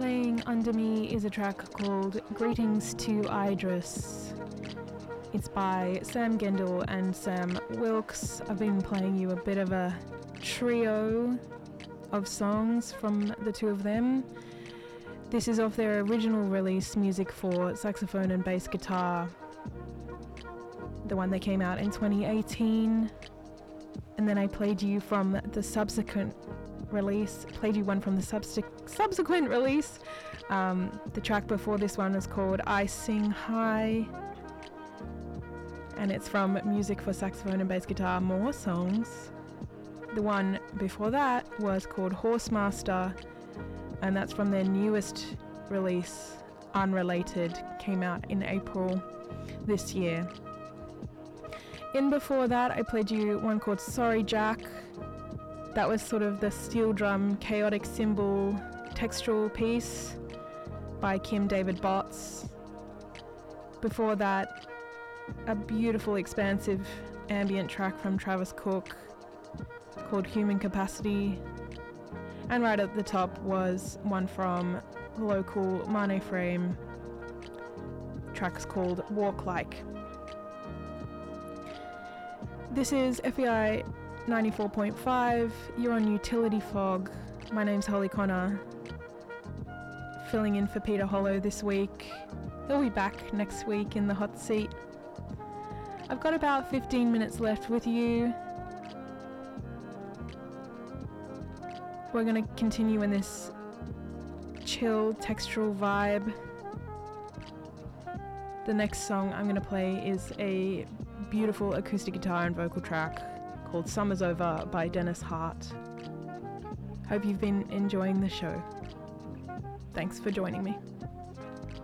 Playing under me is a track called Greetings to Idris. It's by Sam Gendel and Sam Wilkes. I've been playing you a bit of a trio of songs from the two of them. This is off their original release, Music for Saxophone and Bass Guitar, the one that came out in 2018. And then I played you from the subsequent release, subsequent release. The track before this one is called I Sing High, and it's from Music for Saxophone and Bass Guitar, More Songs. The one before that was called Horsemaster, and that's from their newest release, Unrelated, came out in April this year. In before that, I played you one called Sorry Jack. That was sort of the steel drum, chaotic cymbal, textural piece by Kim David Botts. Before that, a beautiful, expansive ambient track from Travis Cook called Human Capacity. And right at the top was one from local Mane Frame. Track's called Walk Like. This is FEI 94.5, you're on Utility Fog. My name's Holly Connor, filling in for Peter Hollow this week. He'll be back next week in the hot seat. I've got about 15 minutes left with you. We're going to continue in this chill, textural vibe. The next song I'm going to play is a beautiful acoustic guitar and vocal track called Summer's Over by Dennis Hart. Hope you've been enjoying the show. Thanks for joining me.